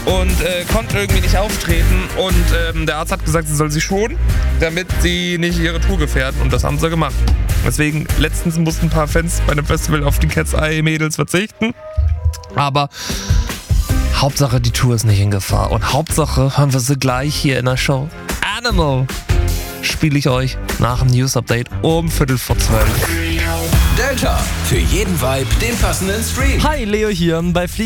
und konnte irgendwie nicht auftreten. Und der Arzt hat gesagt, sie soll sich schonen, damit sie nicht ihre Tour gefährden. Und das haben sie gemacht. Deswegen, letztens mussten ein paar Fans bei einem Festival auf die Cat's Eye Mädels verzichten. Aber Hauptsache, die Tour ist nicht in Gefahr. Und Hauptsache, hören wir sie gleich hier in der Show. Animal spiele ich euch nach dem News-Update um 11:45. Delta, für jeden Vibe den passenden Stream. Hi, Leo hier. Bei